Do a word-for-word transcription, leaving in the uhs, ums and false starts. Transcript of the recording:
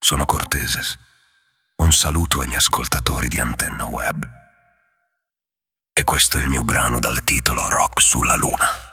Sono Corteses. Un saluto agli ascoltatori di Antenna Web. E questo è il mio brano dal titolo Rock sulla Luna.